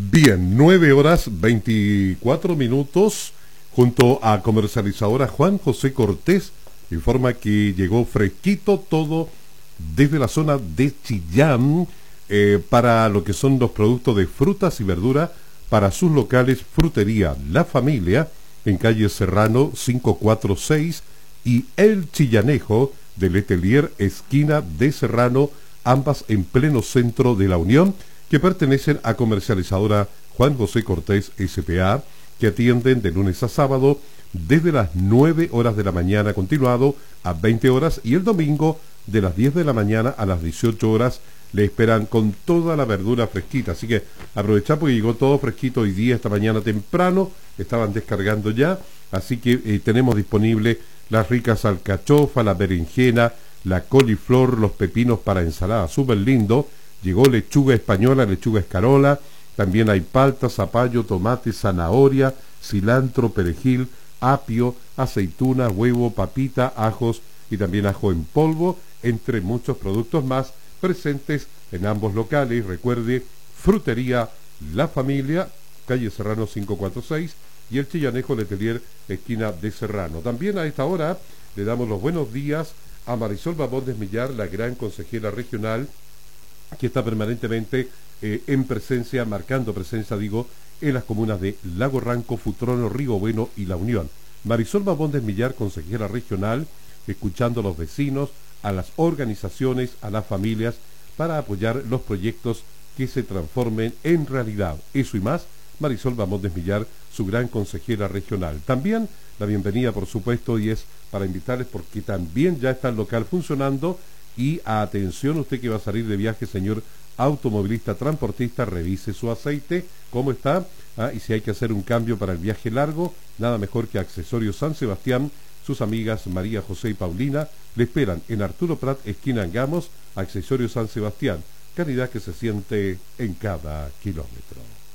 Bien, 9 horas 24 minutos, junto a comercializadora Juan José Cortés, informa que llegó fresquito todo desde la zona de Chillán para lo que son los productos de frutas y verduras para sus locales Frutería La Familia en calle Serrano 546 y El Chillanejo del Letelier esquina de Serrano, ambas en pleno centro de la Unión, que pertenecen a comercializadora Juan José Cortés S.p.A., que atienden de lunes a sábado desde las 9 horas de la mañana continuado a 20 horas y el domingo de las 10 de la mañana a las 18 horas le esperan con toda la verdura fresquita. Así que aprovechar porque llegó todo fresquito hoy día, esta mañana temprano, estaban descargando ya, así que tenemos disponible las ricas alcachofas, la berenjena, la coliflor, los pepinos para ensalada, súper lindo. Llegó lechuga española, lechuga escarola, también hay palta, zapallo, tomate, zanahoria, cilantro, perejil, apio, aceituna, huevo, papita, ajos y también ajo en polvo, entre muchos productos más presentes en ambos locales. Recuerde, Frutería La Familia, calle Serrano 546 y El Chillanejo Letelier, esquina de Serrano. También a esta hora le damos los buenos días a Marisol Bamondes Millar, la gran consejera regional, que está permanentemente en presencia, marcando presencia, digo, en las comunas de Lago Ranco, Futrono, Río Bueno y La Unión. Marisol Bamondes Millar, consejera regional, escuchando a los vecinos, a las organizaciones, a las familias, para apoyar los proyectos que se transformen en realidad. Eso y más, Marisol Bamondes Millar, su gran consejera regional. También la bienvenida, por supuesto, y es para invitarles porque también ya está el local funcionando. Y atención, usted que va a salir de viaje, señor automovilista, transportista, revise su aceite, cómo está, y si hay que hacer un cambio para el viaje largo, nada mejor que Accesorios San Sebastián. Sus amigas María José y Paulina le esperan en Arturo Prat, esquina Angamos, Accesorios San Sebastián, calidad que se siente en cada kilómetro.